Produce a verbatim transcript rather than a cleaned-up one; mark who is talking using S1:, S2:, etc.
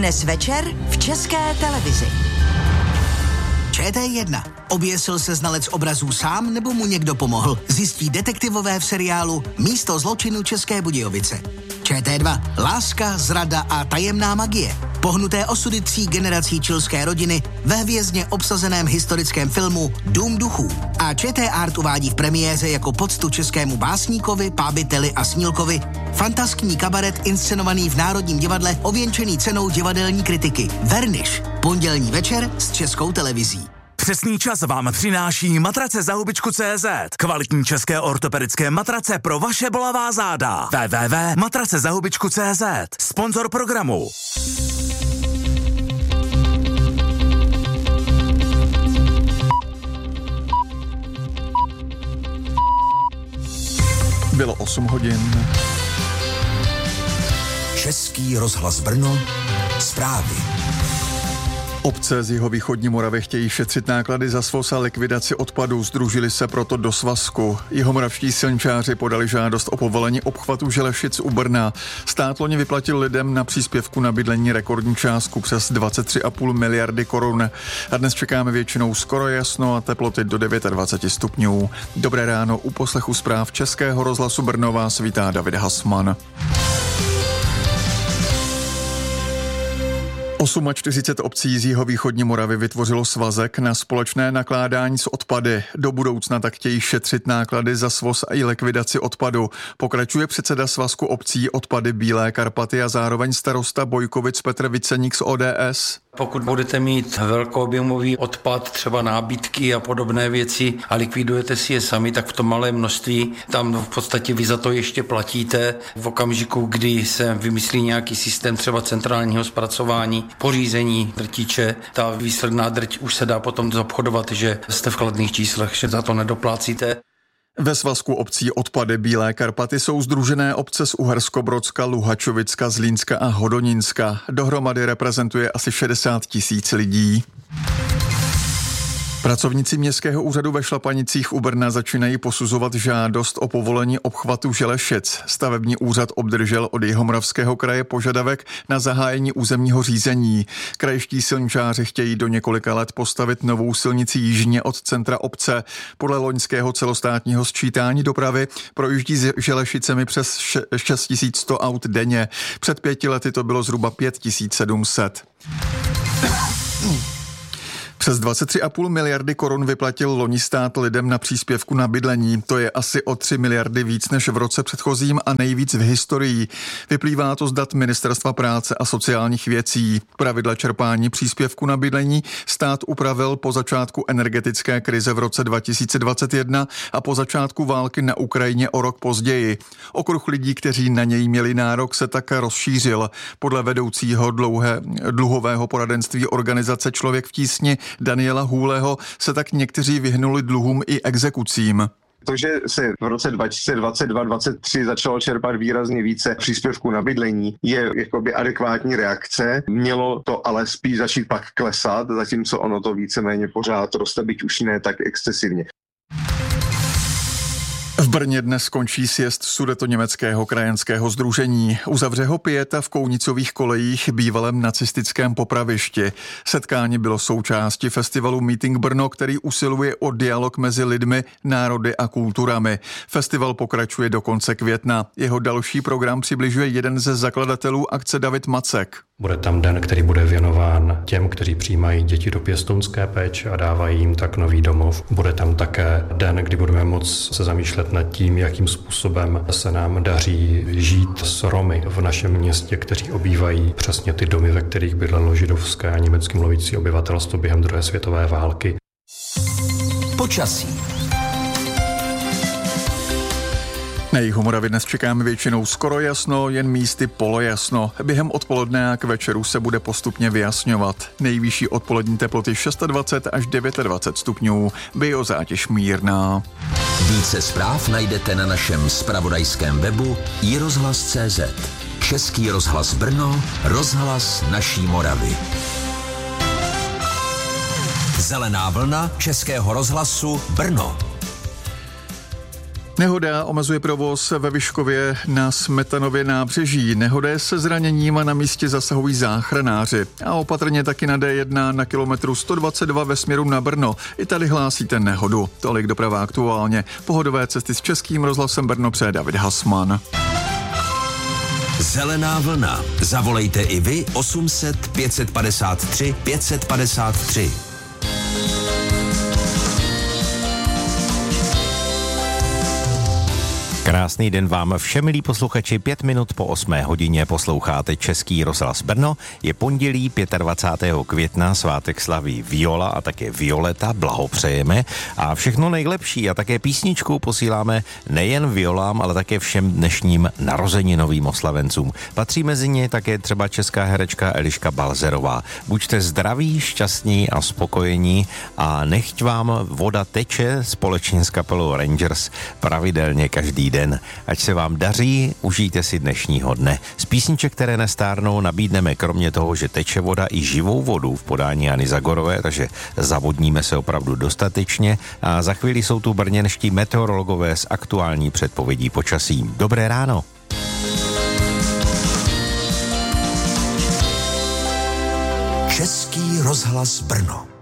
S1: Dnes večer v České televizi.
S2: Č T jedna. Oběsil se znalec obrazů sám, nebo mu někdo pomohl? Zjistí detektivové v seriálu Místo zločinu České Budějovice. Č T dva. Láska, zrada a tajemná magie. Pohnuté osudy tří generací chilské rodiny ve hvězdně obsazeném historickém filmu Dům duchů. A Č T Art uvádí v premiéře jako poctu českému básníkovi, pábiteli a snílkovi fantaskní kabaret inscenovaný v Národním divadle, ověnčený cenou divadelní kritiky Verniš. Pondělní večer s Českou televizí.
S3: Přesný čas vám přináší matrace za hubičku tečka cé zet. Kvalitní české ortopedické matrace pro vaše bolavá záda. w w w tečka matrace za hubičku tečka cé zet. Sponzor programu.
S4: Bylo osm hodin.
S5: Český rozhlas Brno. Zprávy.
S4: Obce z jihovýchodní Moravy chtějí šetřit náklady za svoz a likvidaci odpadů, sdružili se proto do svazku. Jihomoravští silničáři podali žádost o povolení obchvatu Želešic u Brna. Stát loni vyplatil lidem na příspěvku na bydlení rekordní částku přes dvacet tři a půl miliardy korun. A dnes čekáme většinou skoro jasno a teploty do dvacet devět stupňů. Dobré ráno, u poslechu zpráv Českého rozhlasu Brno vás vítá David Hasman. čtyřicet osm obcí z jihovýchodní Moravy vytvořilo svazek na společné nakládání s odpady. Do budoucna tak chtějí šetřit náklady za svoz a i likvidaci odpadu. Pokračuje předseda svazku obcí Odpady Bílé Karpaty a zároveň starosta Bojkovic Petr Viceník z O D S.
S6: Pokud budete mít velkoobjemový odpad, třeba nábytky a podobné věci a likvidujete si je sami, tak v tom malé množství tam v podstatě vy za to ještě platíte. V okamžiku, kdy se vymyslí nějaký systém třeba centrálního zpracování, pořízení drtiče, ta výsledná drť už se dá potom obchodovat, že jste v kladných číslech, že za to nedoplácíte.
S4: Ve svazku obcí Odpady Bílé Karpaty jsou sdružené obce z Uherskobrodska, Luhačovicka, Zlínska a Hodonínska. Dohromady reprezentuje asi šedesát tisíc lidí. Pracovníci Městského úřadu ve Šlapanicích u Brna začínají posuzovat žádost o povolení obchvatu Želešic. Stavební úřad obdržel od Jihomoravského kraje požadavek na zahájení územního řízení. Krajští silničáři chtějí do několika let postavit novou silnici jižně od centra obce. Podle loňského celostátního sčítání dopravy projíždí s Želešicemi přes šest tisíc sto aut denně. Před pěti lety to bylo zhruba pět tisíc sedm set. Přes dvacet tři a půl miliardy korun vyplatil loni stát lidem na příspěvku na bydlení. To je asi o tři miliardy víc než v roce předchozím a nejvíc v historii. Vyplývá to z dat Ministerstva práce a sociálních věcí. Pravidla čerpání příspěvku na bydlení stát upravil po začátku energetické krize v roce dva tisíce dvacet jedna a po začátku války na Ukrajině o rok později. Okruh lidí, kteří na něj měli nárok, se tak rozšířil. Podle vedoucího dlouhé, dluhového poradenství organizace Člověk v tísni Daniela Hůleho se tak někteří vyhnuli dluhům i exekucím.
S7: To, že se v roce dva tisíce dvacet dva dvacet tři začalo čerpat výrazně více příspěvků na bydlení, je jakoby adekvátní reakce. Mělo to ale spíš začít pak klesat, zatímco ono to víceméně pořád roste, byť už ne tak excesivně.
S4: V Brně dnes skončí sjezd Sudetoněmeckého krajanského sdružení. Uzavře ho pieta v Kounicových kolejích, bývalém nacistickém popravišti. Setkání bylo součástí festivalu Meeting Brno, který usiluje o dialog mezi lidmi, národy a kulturami. Festival pokračuje do konce května. Jeho další program přibližuje jeden ze zakladatelů akce David Macek.
S8: Bude tam den, který bude věnován těm, kteří přijímají děti do pěstounské péče a dávají jim tak nový domov. Bude tam také den, kdy budeme moct se zamýšlet nad tím, jakým způsobem se nám daří žít s Romy v našem městě, kteří obývají přesně ty domy, ve kterých bydlelo židovské a německy mluvící obyvatelstvo během druhé světové války.
S5: Počasí.
S4: Na jihu Moravy dnes čekáme většinou skoro jasno, jen místy polojasno. Během odpoledne a k večeru se bude postupně vyjasňovat. Nejvyšší odpolední teploty dvacet šest až dvacet devět stupňů, biozátěž mírná.
S5: Více zpráv najdete na našem zpravodajském webu i rozhlas tečka cé zet. Český rozhlas Brno, rozhlas naší Moravy. Zelená vlna Českého rozhlasu Brno.
S4: Nehoda omezuje provoz ve Vyškově na Smetanově nábřeží. Nehoda je se zraněním a na místě zasahují záchranáři. A opatrně taky na D jedna na kilometru sto dvacet dva ve směru na Brno. I tady hlásíte nehodu. Tolik doprava aktuálně. Pohodové cesty s Českým rozhlasem Brno přeje David Hasman.
S5: Zelená vlna. Zavolejte i vy osm set pět padesát tři pět padesát tři.
S9: Krásný den vám všem, milí posluchači, pět minut po osmé hodině posloucháte Český rozhlas Brno. Je pondělí dvacátého pátého května, svátek slaví Viola a také Violeta, blahopřejeme a všechno nejlepší a také písničku posíláme nejen Violám, ale také všem dnešním narozeninovým oslavencům. Patří mezi ně také třeba česká herečka Eliška Balzerová. Buďte zdraví, šťastní a spokojení a nechť vám voda teče společně s kapelou Rangers pravidelně každý den. Den. Ať se vám daří, užijte si dnešního dne. Z písniček, které nestárnou, nabídneme kromě toho, že teče voda, i živou vodu v podání Jany Zagorové, takže zavodníme se opravdu dostatečně a za chvíli jsou tu brněnští meteorologové s aktuální předpovědí počasí. Dobré ráno.
S5: Český rozhlas Brno.